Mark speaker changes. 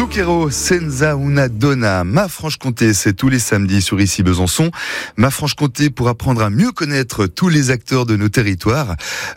Speaker 1: Zucchero senza una donna. Ma Franche-Comté, c'est tous les samedis sur Ici Besançon. Ma Franche-Comté pour apprendre à mieux connaître tous les acteurs de nos territoires.